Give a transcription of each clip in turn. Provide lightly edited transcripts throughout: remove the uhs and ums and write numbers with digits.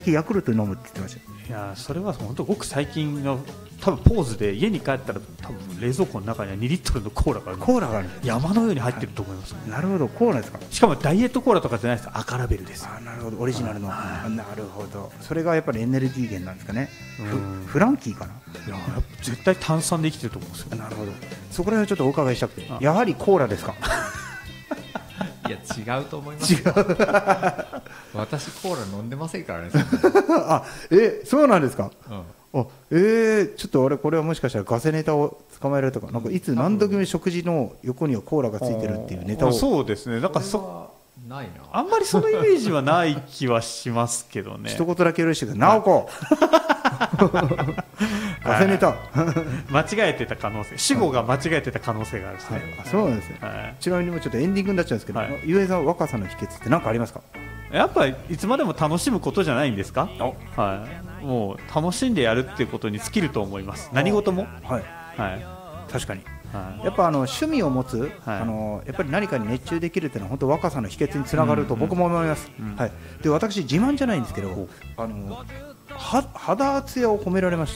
ヤクルト飲むって言ってました。 いやそれは本当ごく最近の多分ポーズで、家に帰ったら多分冷蔵庫の中には2リットルのコーラがある、 コーラがある、 山のように入ってると思います、 なるほど、コーラですか。 しかもダイエットコーラとかじゃないです、赤ラベルです。 なるほど、オリジナルの。なるほど、それがやっぱりエネルギー源なんですかね。フランキーかな。 いや絶対炭酸で生きてると思うんですよ。 なるほど、そこら辺をちょっとお伺いしたくて、やはりコーラですか。 いや違うと思います。 違う私コーラ飲んでませんからね。 そうなんですか。 うん、 ちょっとこれはもしかしたらガセネタを捕まえられるとか、なんかいつ何時も食事の横にはコーラがついてるっていうネタを。 そうですね、なんかないな、 あんまりそのイメージはない気はしますけどね。 一言だけ許してください、直子ガセネタ間違えてた可能性、主語が間違えてた可能性があるんですね。 そうなんですね。ちなみにもうちょっとエンディングになっちゃうんですけど、ゆうえいさん、若さの秘訣って何かありますか。 やっぱりいつまでも楽しむことじゃないんですか。もう楽しんでやるっていうことに尽きると思います、何事も。 確かに、やっぱ趣味を持つ、やっぱり何かに熱中できるっていうのは本当若さの秘訣につながると僕も思います。で、私自慢じゃないんですけど、肌ツヤを褒められまして、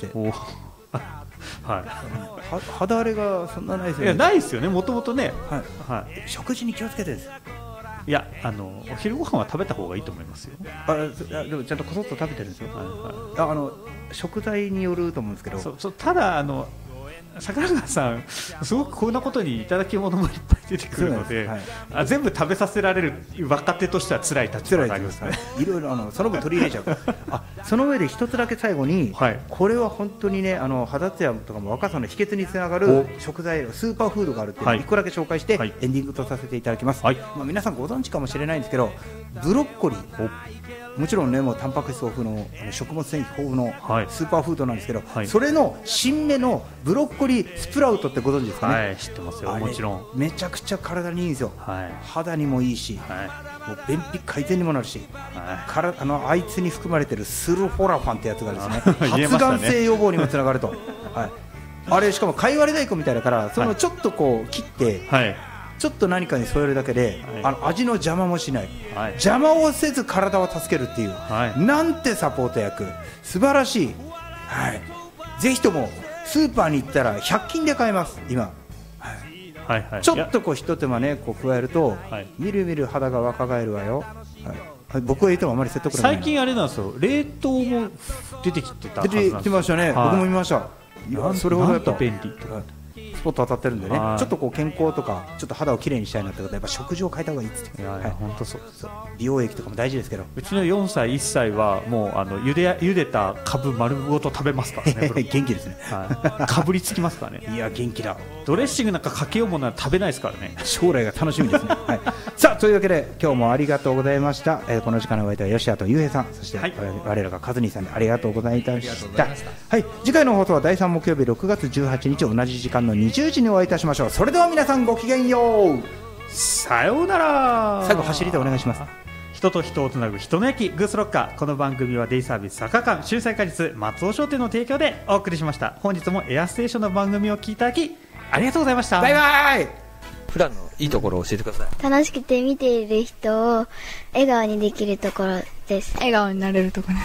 肌荒れがそんなないですよね。 いやないですよね、もともとね。 食事に気をつけてです。 いやお昼ご飯は食べた方がいいと思いますよ。 でもちゃんとこそっと食べてるんですよ。食材によると思うんですけど、 ただ坂原さん、すごくこんなことにいただき物もいっぱい出てくるので、全部食べさせられる若手としては辛い立場がありますね。 いろいろその分取り入れちゃうその上で一つだけ最後に、これは本当にね、肌ツヤとかも若さの秘訣につながる食材、スーパーフードがあるっていうのを1個だけ紹介して、エンディングとさせていただきます。皆さんご存知かもしれないんですけど、ブロッコリー、もちろんね、もうタンパク質豊富の食物繊維豊富のスーパーフードなんですけど、それの新芽のブロッコリースプラウトってご存知ですかね。 知ってますよ、もちろん。 めちゃくちゃ体にいいんですよ。肌にもいいし、もう便秘改善にもなるし、あいつに含まれてるスルフォラファンってやつがですね、発がん性予防にもつながると。あれしかも貝割れ大根みたいだから、そのちょっとこう切って、ちょっと何かに添えるだけで、味の邪魔もしない、邪魔をせず体を助けるっていう、なんてサポート役、素晴らしい。ぜひともスーパーに行ったら100均で買えます今。ちょっとこう一手間ね、こう加えると、みるみる肌が若返るわよ。僕が言ってもあまり説得力ない。 最近あれなんですよ、冷凍も出てきてたはずなんですよ。 出てきましたね、僕も見ました。それほどやっぱ便利とかスポット当たってるんでね、ちょっとこう健康とかちょっと肌をきれいにしたいなってことはやっぱ食事を変えた方がいいっつって。 本当そうです。 美容液とかも大事ですけど、 うちの4歳1歳はもう茹でた株丸ごと食べますからね。 元気ですね。 かぶりつきますからね。 いや元気だ。 ドレッシングなんかかけようものは食べないですからね。 将来が楽しみですね。さあというわけで今日もありがとうございました。この時間のお相手は吉谷とゆうへいさん、そして我らが和兄さんでありがとうございました。次回の放送は第3木曜日6月18日同じ時間の20時にお会いいたしましょう。それでは皆さんごきげんよう。 さようなら。 最後走りでお願いします。 人と人をつなぐ人の駅グースロッカー。この番組はデイサービス坂館秀才果実松尾商店の提供でお送りしました。本日もエアステーションの番組を聞いただきありがとうございました。 バイバイ。 普段のいいところを教えてください。 楽しくて見ている人を笑顔にできるところです。 笑顔になれるところ。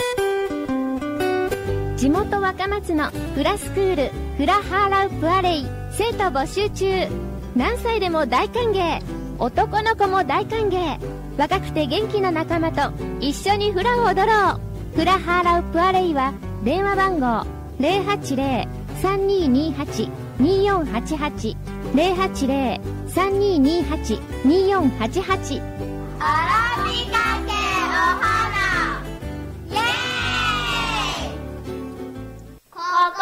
地元若松のフラスクールフラハーラウプアレイ生徒募集中。何歳でも大歓迎、男の子も大歓迎。若くて元気な仲間と一緒にフラを踊ろう。フラハーラウプアレイは電話番号 080-3228-2488 080-3228-2488。 アラビカ系お花イエーイ。コ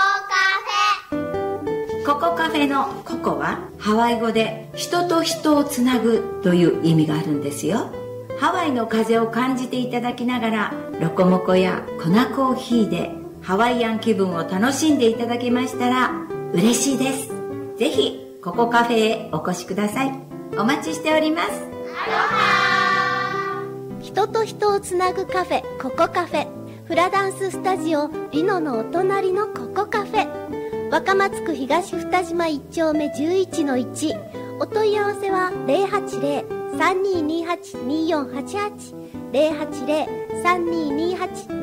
コカフェのココはハワイ語で人と人をつなぐという意味があるんですよ。ハワイの風を感じていただきながらロコモコや粉コーヒーでハワイアン気分を楽しんでいただけましたら嬉しいです。ぜひココカフェへお越しください。お待ちしております。アロハー。人と人をつなぐカフェココカフェ。フラダンススタジオリノのお隣のココカフェ。若松区東二島1丁目 11-1。 お問い合わせは 080-3228-2488 3228